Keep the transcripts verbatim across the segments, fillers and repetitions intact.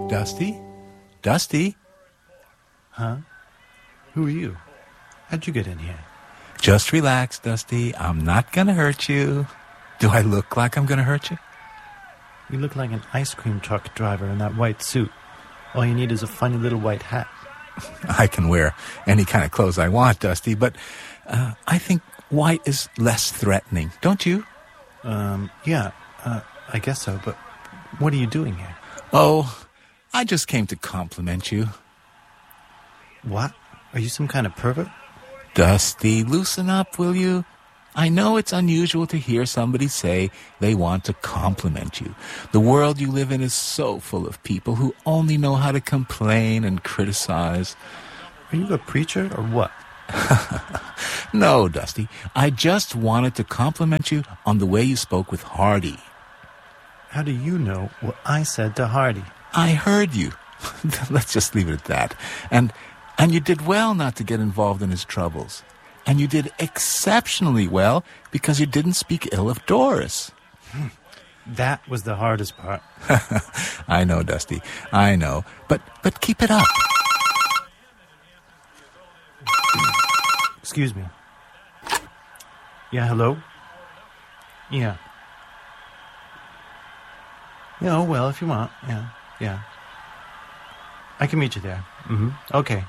Dusty? Dusty? Huh? Who are you? How'd you get in here? Just relax, Dusty. I'm not gonna hurt you. Do I look like I'm gonna hurt you? You look like an ice cream truck driver in that white suit. All you need is a funny little white hat. I can wear any kind of clothes I want, Dusty, but uh, I think white is less threatening, don't you? Um, yeah, uh, I guess so, but what are you doing here? Oh, I just came to compliment you. What? Are you some kind of pervert? Dusty, loosen up, will you? I know it's unusual to hear somebody say they want to compliment you. The world you live in is so full of people who only know how to complain and criticize. Are you a preacher or what? No, Dusty. I just wanted to compliment you on the way you spoke with Hardy. How do you know what I said to Hardy? I heard you. Let's just leave it at that. And and you did well not to get involved in his troubles. And you did exceptionally well because you didn't speak ill of Doris. Hmm. That was the hardest part. I know, Dusty. I know. But but keep it up. Excuse me. Yeah, hello? Yeah. Yeah, oh, well, if you want. Yeah, yeah. I can meet you there. Mm-hmm. Okay.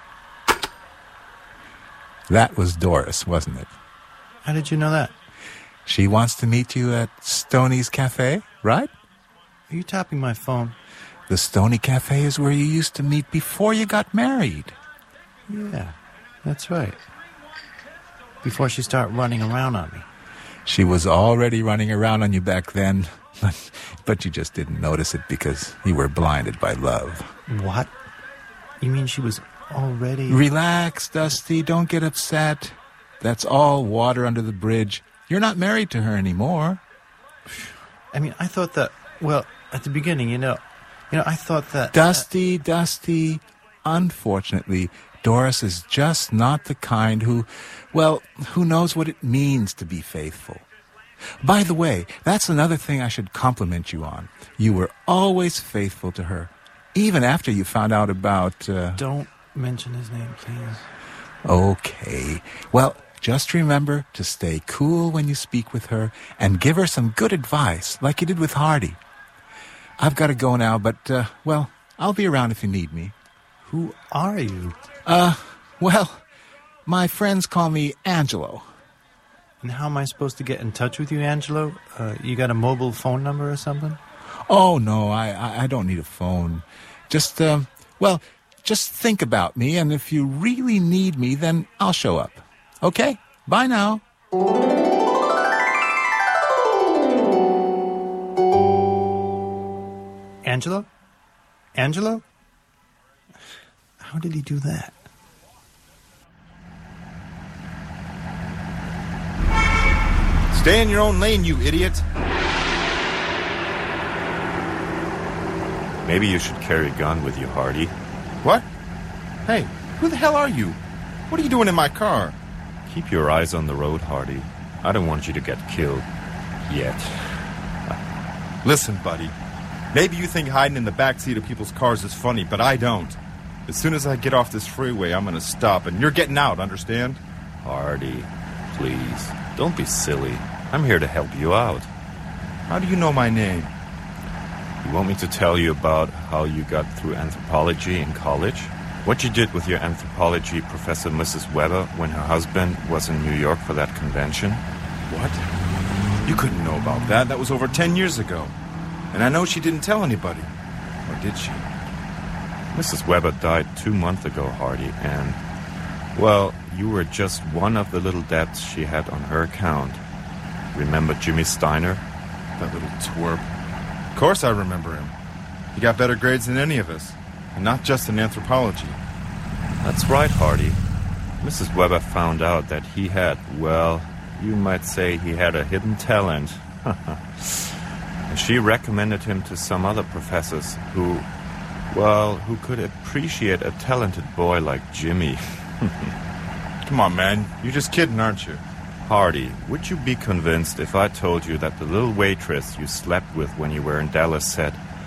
That was Doris, wasn't it? How did you know that? She wants to meet you at Stoney's Cafe, right? Are you tapping my phone? The Stoney Cafe is where you used to meet before you got married. Yeah, that's right. Before she started running around on me. She was already running around on you back then, but you just didn't notice it because you were blinded by love. What? You mean she was already... Relax, Dusty. Don't get upset. That's all water under the bridge. You're not married to her anymore. I mean, I thought that... Well, at the beginning, you know... You know, I thought that... Dusty, uh, Dusty... Unfortunately, Doris is just not the kind who... Well, who knows what it means to be faithful. By the way, that's another thing I should compliment you on. You were always faithful to her. Even after you found out about... Uh... Don't mention his name, please. Okay. Well, just remember to stay cool when you speak with her and give her some good advice, like you did with Hardy. I've got to go now, but, uh, well, I'll be around if you need me. Who are you? Uh, well, my friends call me Angelo. And how am I supposed to get in touch with you, Angelo? Uh, you got a mobile phone number or something? Oh, no, I, I, I don't need a phone. Just, um, well, just think about me, and if you really need me, then I'll show up. Okay? Bye now. Angelo? Angelo? How did he do that? Stay in your own lane, you idiot. Maybe you should carry a gun with you, Hardy. What? Hey, who the hell are you? What are you doing in my car? Keep your eyes on the road, Hardy. I don't want you to get killed. Yet. Listen, buddy. Maybe you think hiding in the backseat of people's cars is funny, but I don't. As soon as I get off this freeway, I'm gonna stop, and you're getting out, understand? Hardy, please, don't be silly. I'm here to help you out. How do you know my name? You want me to tell you about how you got through anthropology in college? What you did with your anthropology professor, Missus Weber, when her husband was in New York for that convention? What? You couldn't know about that. That was over ten years ago. And I know she didn't tell anybody. Or did she? Missus Weber died two months ago, Hardy, and, well, you were just one of the little debts she had on her account. Remember Jimmy Steiner? That little twerp. Of course I remember him. He got better grades than any of us. And not just in anthropology. That's right, Hardy. Missus Weber found out that he had, well, you might say he had a hidden talent. And she recommended him to some other professors who, well, who could appreciate a talented boy like Jimmy. Come on, man. You're just kidding, aren't you? Hardy, would you be convinced if I told you that the little waitress you slept with when you were in Dallas said,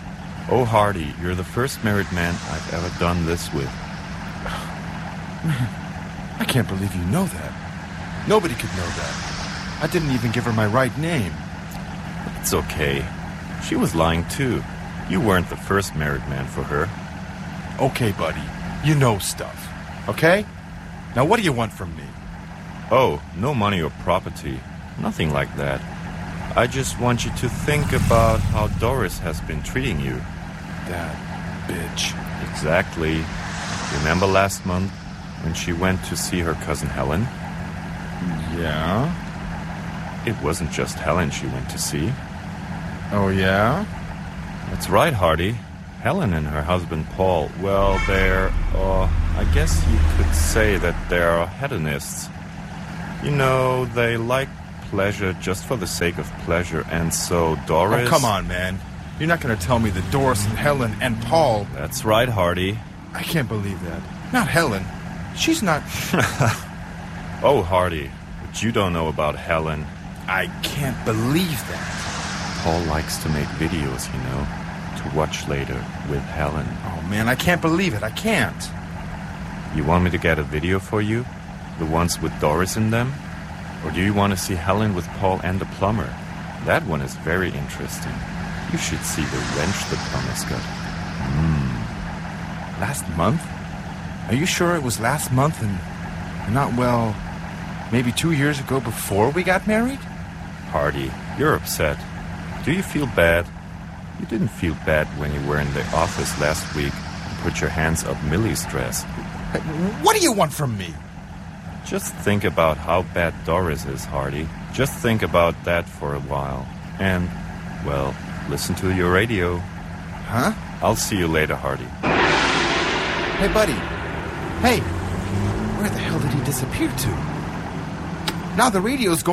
Oh, Hardy, you're the first married man I've ever done this with. Man, I can't believe you know that. Nobody could know that. I didn't even give her my right name. It's okay. She was lying too. You weren't the first married man for her. Okay, buddy. You know stuff. Okay? Now what do you want from me? Oh, no money or property. Nothing like that. I just want you to think about how Doris has been treating you. That bitch. Exactly. Remember last month when she went to see her cousin Helen? Yeah? It wasn't just Helen she went to see. Oh, yeah? That's right, Hardy. Helen and her husband Paul, well, they're, uh, I guess you could say that they're hedonists. You know, they like pleasure just for the sake of pleasure, and so Doris... Oh, come on, man. You're not going to tell me that Doris and Helen and Paul... That's right, Hardy. I can't believe that. Not Helen. She's not... Oh, Hardy, what you don't know about Helen... I can't believe that. Paul likes to make videos, you know, to watch later with Helen. Oh, man, I can't believe it. I can't. You want me to get a video for you? The ones with Doris in them? Or do you want to see Helen with Paul and the plumber? That one is very interesting. You should see the wrench the plumber's got. Mm. Last month? Are you sure it was last month and, and not, well, maybe two years ago before we got married? Hardy, you're upset. Do you feel bad? You didn't feel bad when you were in the office last week and put your hands up Millie's dress. What do you want from me? Just think about how bad Doris is, Hardy. Just think about that for a while. And, well, listen to your radio. Huh? I'll see you later, Hardy. Hey, buddy. Hey. Where the hell did he disappear to? Now the radio's going...